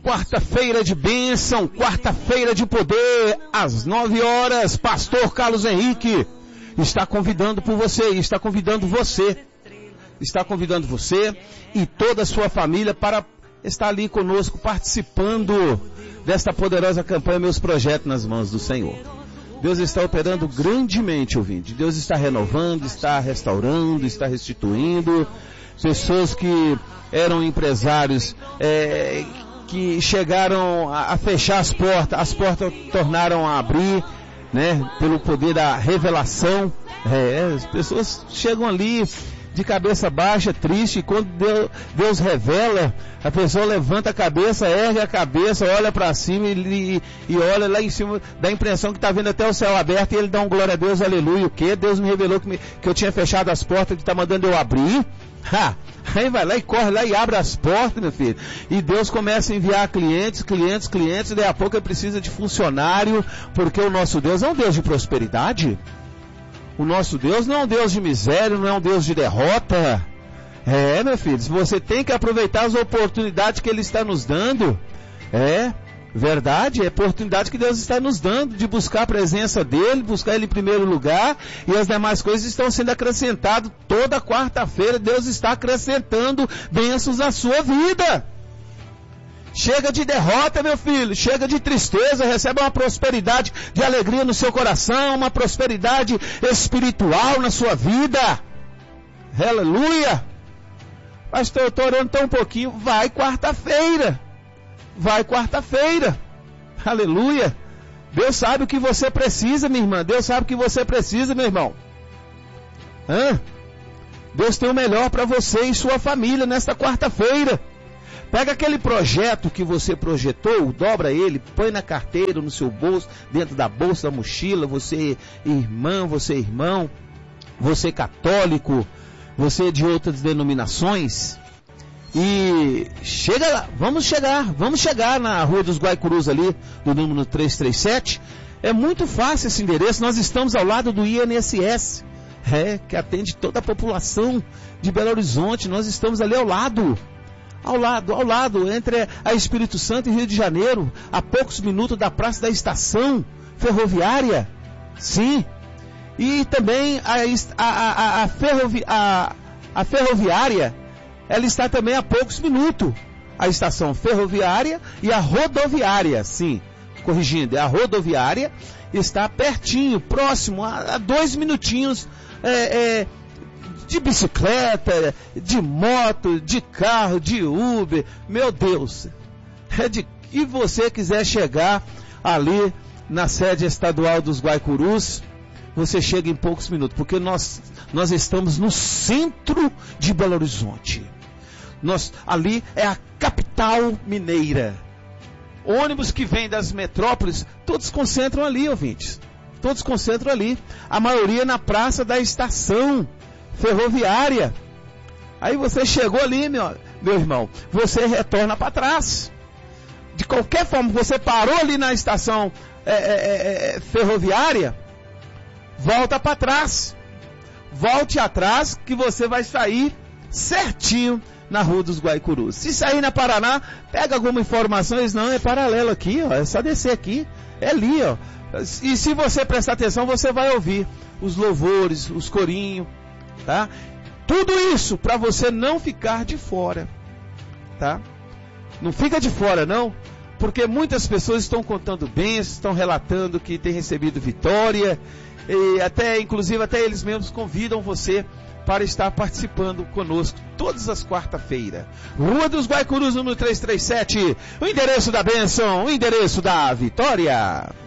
quarta-feira de bênção, quarta-feira de poder, às 9 horas, pastor Carlos Henrique está convidando você e toda a sua família para estar ali conosco, participando desta poderosa campanha Meus Projetos nas Mãos do Senhor. Deus está operando grandemente, ouvinte. Deus está renovando, está restaurando, está restituindo. Pessoas que eram empresários, que chegaram a fechar as portas tornaram a abrir, né? Pelo poder da revelação. As pessoas chegam ali de cabeça baixa, triste, e quando Deus revela, a pessoa levanta a cabeça, ergue a cabeça, olha para cima e olha lá em cima, dá a impressão que está vendo até o céu aberto, e ele dá um glória a Deus, aleluia. O quê? Deus me revelou que eu tinha fechado as portas, que está mandando eu abrir. Aí vai lá e corre lá e abre as portas, meu filho, e Deus começa a enviar clientes, e daí a pouco ele precisa de funcionário, porque o nosso Deus é um Deus de prosperidade. O nosso Deus não é um Deus de miséria, não é um Deus de derrota. Meu filho, você tem que aproveitar as oportunidades que Ele está nos dando. Verdade, é a oportunidade que Deus está nos dando de buscar a presença dEle, buscar Ele em primeiro lugar, e as demais coisas estão sendo acrescentadas. Toda quarta-feira Deus está acrescentando bênçãos à sua vida. Chega de derrota, meu filho, chega de tristeza, recebe uma prosperidade de alegria no seu coração, uma prosperidade espiritual na sua vida. Aleluia! Pastor, eu estou orando tão um pouquinho. Vai quarta-feira. Aleluia! Deus sabe o que você precisa, minha irmã. Deus sabe o que você precisa, meu irmão. Deus tem o melhor para você e sua família nesta quarta-feira. Pega aquele projeto que você projetou, dobra ele, põe na carteira, no seu bolso, dentro da bolsa, da mochila. Você irmã, você irmão, você católico, você de outras denominações. E chega lá, vamos chegar na Rua dos Guaicurus ali, do número 337. É muito fácil esse endereço. Nós estamos ao lado do INSS, que atende toda a população de Belo Horizonte. Nós estamos ali ao lado, entre a Espírito Santo e Rio de Janeiro, a poucos minutos da Praça da Estação Ferroviária. Sim. E também a ferroviária, ela está também a poucos minutos. A estação ferroviária e a rodoviária, sim, corrigindo, a rodoviária está pertinho, próximo, a 2 minutinhos, de bicicleta, de moto, de carro, de Uber. Meu Deus, e você quiser chegar ali na sede estadual dos Guaicurus, você chega em poucos minutos, porque nós estamos no centro de Belo Horizonte. Ali é a capital mineira. Ônibus que vêm das metrópoles, todos concentram ali, ouvintes. Todos concentram ali. A maioria na Praça da Estação Ferroviária. Aí você chegou ali, meu irmão, você retorna para trás. De qualquer forma, você parou ali na estação ferroviária, volta para trás. Volte atrás que você vai sair certinho na Rua dos Guaicurus. Se sair na Paraná, pega alguma informação, eles não, é paralelo aqui, ó, é só descer aqui, é ali, ó. E se você prestar atenção, você vai ouvir os louvores, os corinhos, tá? Tudo isso para você não ficar de fora, tá? Não fica de fora, não, porque muitas pessoas estão contando bênçãos, estão relatando que têm recebido vitória, e inclusive até eles mesmos convidam você para estar participando conosco todas as quarta-feiras. Rua dos Guaicurus, número 337, o endereço da bênção, o endereço da vitória.